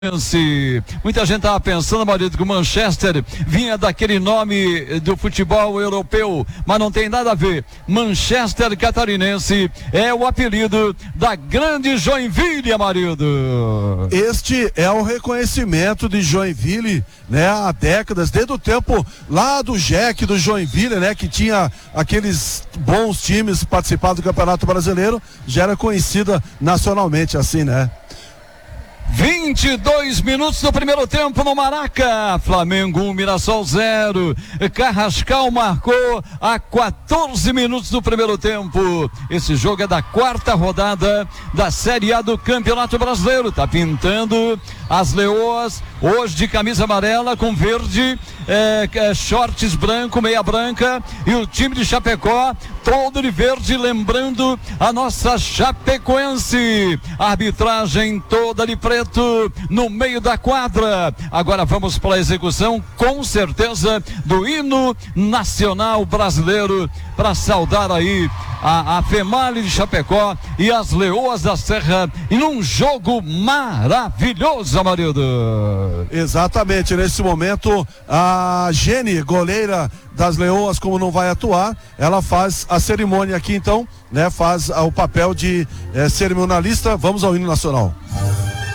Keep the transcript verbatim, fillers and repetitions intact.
Muita gente estava pensando, marido, que o Manchester vinha daquele nome do futebol europeu, mas não tem nada a ver. Manchester Catarinense é o apelido da grande Joinville, marido. Este é o reconhecimento de Joinville, né, há décadas, desde o tempo lá do Jack, do Joinville, né, que tinha aqueles bons times participando do Campeonato Brasileiro, já era conhecida nacionalmente assim, né? vinte e dois minutos do primeiro tempo no Maraca. Flamengo um, Mirassol zero. Carrascal marcou a quatorze minutos do primeiro tempo. Esse jogo é da quarta rodada da Série A do Campeonato Brasileiro. Tá pintando as Leoas hoje de camisa amarela com verde, é, é, shorts branco, meia branca, e o time de Chapecó todo de verde, lembrando a nossa Chapecoense. Arbitragem toda de preto no meio da quadra. Agora vamos para a execução, com certeza, do hino nacional brasileiro, para saudar aí a, a Female de Chapecó e as Leoas da Serra em um jogo maravilhoso, marido. Exatamente, nesse momento a Gene, goleira das Leoas, como não vai atuar, ela faz a cerimônia aqui, então, né, faz o papel de eh, cerimonialista. Vamos ao hino nacional.